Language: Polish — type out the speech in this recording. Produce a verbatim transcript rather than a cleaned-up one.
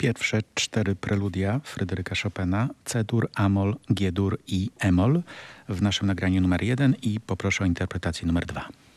pierwsze cztery preludia Fryderyka Chopina, C-dur, A-moll, G-dur i E-moll w naszym nagraniu numer jeden i poproszę o interpretację numer dwa.